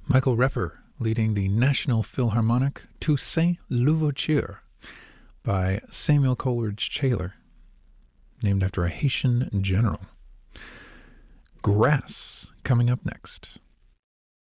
Michael Repper leading the National Philharmonic Toussaint Louverture by Samuel Coleridge-Taylor, named after a Haitian general. Grass coming up next.